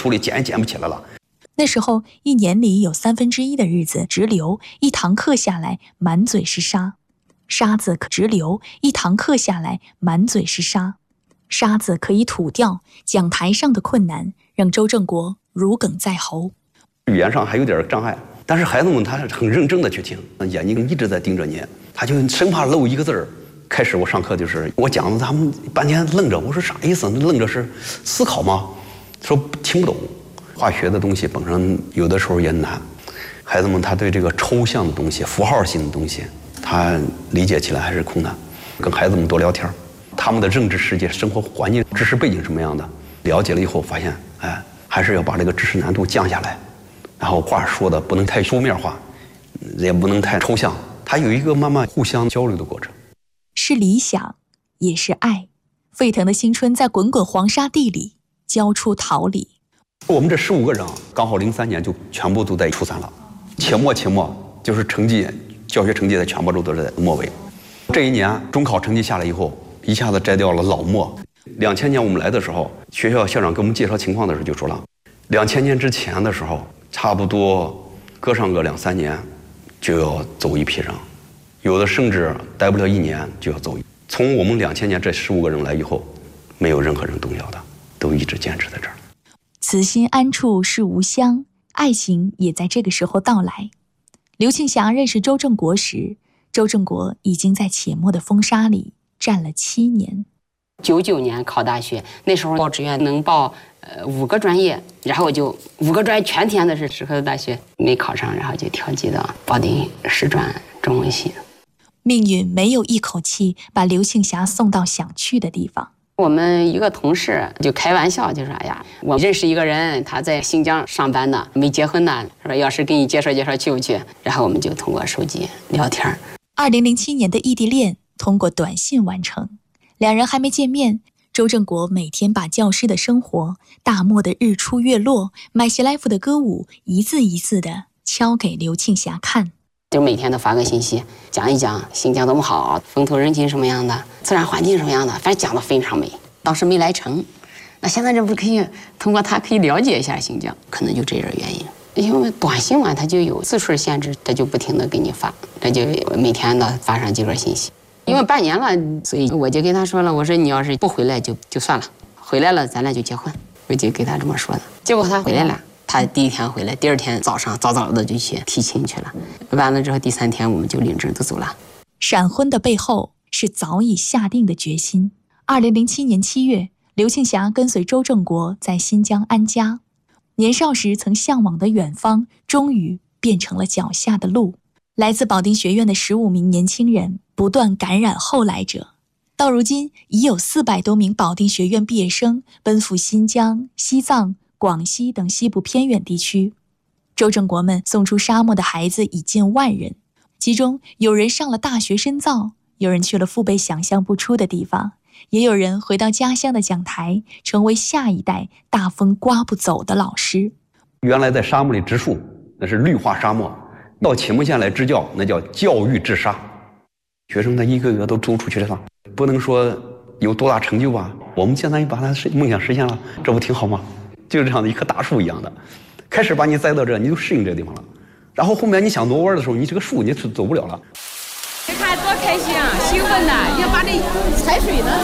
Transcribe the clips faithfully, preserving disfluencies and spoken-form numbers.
土里捡也捡不起来了。 那时候一年里有三分之一的日子直流，一堂课下来满嘴是沙。沙子可直流，一堂课下来满嘴是沙。沙子可以吐掉，讲台上的困难让周正国如鲠在喉。 语言上还有点障碍，但是孩子们他很认真的去听，眼睛一直在盯着你，他就生怕漏一个字儿。开始我上课就是我讲，他们半天愣着，我说啥意思？愣着是思考吗？说听不懂。化学的东西本身有的时候也难，孩子们他对这个抽象的东西、符号性的东西，他理解起来还是困难。跟孩子们多聊天，他们的认知世界、生活环境、知识背景什么样的，了解了以后发现，哎，还是要把这个知识难度降下来，然后话说的不能太书面化，也不能太抽象，它有一个慢慢互相交流的过程。 是理想，也是爱，沸腾的青春在滚滚黄沙地里交出桃李。 我们这十五个人，刚好零三年就全部都在初三了，且末且末就是成绩，教学成绩在全国都是在末尾。这一年中考成绩下来以后，一下子摘掉了老末。两千年我们来的时候，学校校长给我们介绍情况的时候就说了，两千年之前的时候，差不多隔上个两三年就要走一批人，有的甚至待不了一年就要走。从我们两千年这十五个人来以后，没有任何人动摇的，都一直坚持在这儿。 此心安处是吾乡，爱情也在这个时候到来。刘庆霞认识周正国时，周正国已经在且末的风沙里站了七年。 九九年考大学，那时候报志愿能报呃五个专业，然后就五个专业全填的是适合的大学，没考上，然后就调剂到保定师专中文系。 命运没有一口气把刘庆霞送到想去的地方。 我们一个同事就开玩笑，就说：“哎呀，我认识一个人，他在新疆上班呢，没结婚呢，说要是给你介绍介绍，去不去？”然后我们就通过手机聊天。 二零零七年的异地恋通过短信完成，两人还没见面，周正国每天把教师的生活、大漠的日出月落、买西来福的歌舞一字一字地敲给刘庆霞看。 就每天都发个信息，讲一讲新疆多么好，风土人情什么样的，自然环境什么样的，反正讲得非常美。当时没来成，那现在这不可以通过它可以了解一下新疆，可能就这点原因。因为短信嘛，它就有字数限制，它就不停地给你发，它就每天的发上几个信息。因为半年了，所以我就跟他说了，我说你要是不回来就就算了，回来了咱俩就结婚，我就给他这么说的。结果他回来了。他第一天回来，第二天早上早早的就去提亲去了。完了之后，第三天我们就领证都走了。 闪婚的背后是早已下定的决心。二零零七年七月，刘庆霞跟随周正国在新疆安家。年少时曾向往的远方，终于变成了脚下的路。来自保定学院的十五名年轻人不断感染后来者，到如今已有四百多名保定学院毕业生奔赴新疆、西藏、广西等西部偏远地区。周正国们送出沙漠的孩子已近万人，其中有人上了大学深造，有人去了父辈想象不出的地方，也有人回到家乡的讲台，成为下一代大风刮不走的老师。 原来在沙漠里植树，那是绿化沙漠；到祁门县来支教，那叫教育治沙。学生他一个个都走出去了，不能说有多大成就吧，我们现在把他梦想实现了，这不挺好吗？就是这样的一棵大树一样的，开始把你栽到这，你就适应这个地方了。然后后面你想挪弯的时候，你这个树你是走不了了。 你看多开心啊，兴奋呐！要把这踩水呢。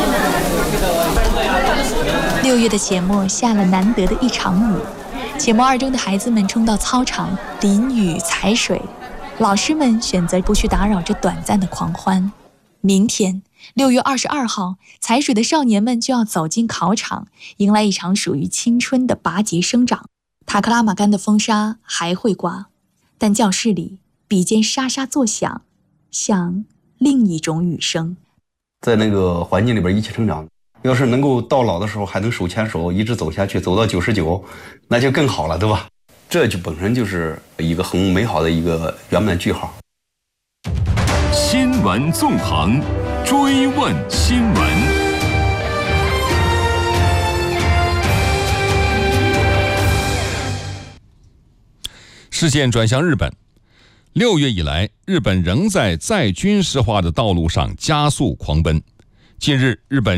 六月的且末下了难得的一场雨，且末二中的孩子们冲到操场淋雨踩水，老师们选择不去打扰这短暂的狂欢。明天六月二十二号，踩水的少年们就要走进考场，迎来一场属于青春的拔节生长。塔克拉玛干的风沙还会刮，但教室里笔尖沙沙作响，像另一种雨声。 在那个环境里边一起成长，要是能够到老的时候还能手牵手一直走下去，走到九十九，那就更好了，对吧？这就本身就是一个很美好的一个圆满句号。 新闻纵横，追问新闻。视线转向日本，六月以来，日本仍在再军事化的道路上加速狂奔。近日，日本